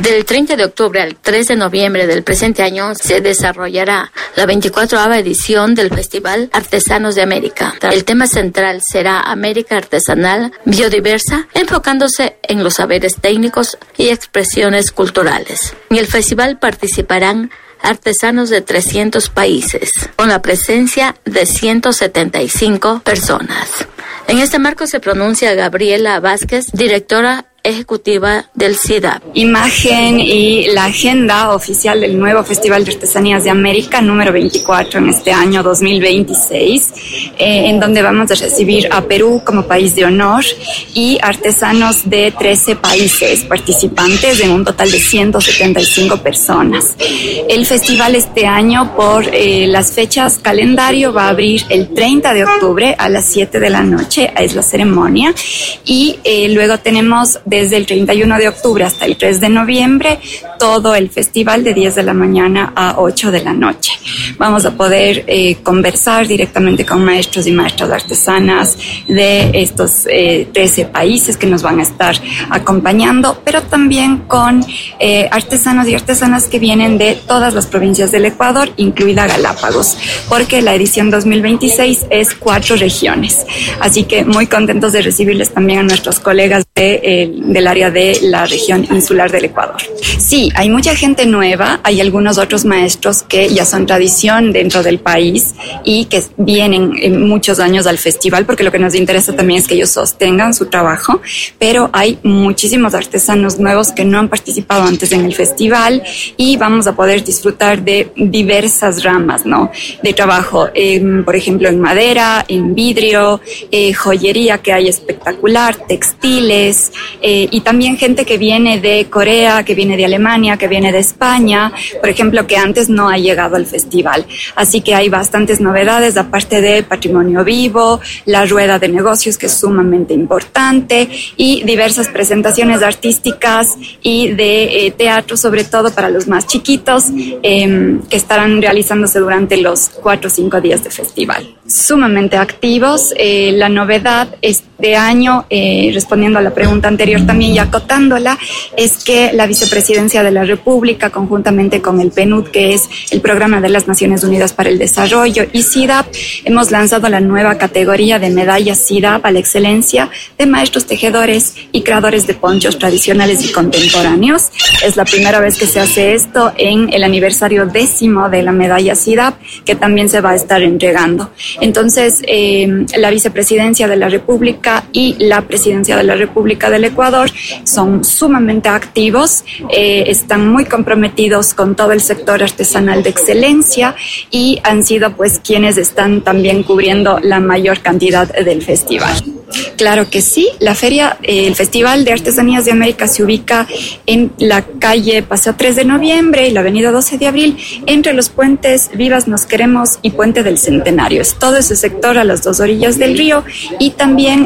Del 30 de octubre al 3 de noviembre del presente año se desarrollará la 24ª edición del Festival Artesanos de América. El tema central será América Artesanal Biodiversa, enfocándose en los saberes técnicos y expresiones culturales. En el festival participarán artesanos de 300 países, con la presencia de 175 personas. En este marco se pronuncia Gabriela Vázquez, directora ejecutiva del CIDAP. Imagen y la agenda oficial del nuevo Festival de Artesanías de América, número 24 en este año 2026, en donde vamos a recibir a Perú como país de honor y artesanos de 13 países participantes en un total de 175 personas. El festival este año, por las fechas calendario, va a abrir el 30 de octubre a las 7 de la noche, es la ceremonia, y luego tenemos desde el 31 de octubre hasta el 3 de noviembre, todo el festival de 10 de la mañana a 8 de la noche. Vamos a poder conversar directamente con maestros y maestras artesanas de estos 13 países que nos van a estar acompañando, pero también con artesanos y artesanas que vienen de todas las provincias del Ecuador, incluida Galápagos, porque la edición 2026 es 4 regiones. Así que muy contentos de recibirles también a nuestros colegas del área de la región insular del Ecuador. Sí, hay mucha gente nueva, hay algunos otros maestros que ya son tradición dentro del país y que vienen muchos años al festival, porque lo que nos interesa también es que ellos sostengan su trabajo, pero hay muchísimos artesanos nuevos que no han participado antes en el festival y vamos a poder disfrutar de diversas ramas, ¿no?, de trabajo, por ejemplo, en madera, en vidrio, joyería que hay espectacular, textiles, y también gente que viene de Corea, que viene de Alemania, que viene de España, por ejemplo, que antes no ha llegado al festival. Así que hay bastantes novedades, aparte de patrimonio vivo, la rueda de negocios, que es sumamente importante, y diversas presentaciones artísticas y de teatro, sobre todo para los más chiquitos, que estarán realizándose durante los 4 o 5 días de festival. Sumamente activos. La novedad este año, respondiendo a la pregunta anterior también y acotándola, es que la Vicepresidencia de la República, conjuntamente con el PNUD, que es el Programa de las Naciones Unidas para el Desarrollo, y CIDAP, hemos lanzado la nueva categoría de medallas CIDAP a la excelencia de maestros tejedores y creadores de ponchos tradicionales y contemporáneos. Es la primera vez que se hace esto en el aniversario 10º de la medalla CIDAP, que también se va a estar entregando. Entonces, la Vicepresidencia de la República y la Presidencia de la República del Ecuador son sumamente activos, están muy comprometidos con todo el sector artesanal de excelencia y han sido pues quienes están también cubriendo la mayor cantidad del festival. Claro que sí, la feria, el Festival de Artesanías de América se ubica en la calle Paseo 3 de Noviembre y la avenida 12 de Abril, entre los puentes Vivas Nos Queremos y Puente del Centenario. Es todo ese sector a las 2 orillas del río, y también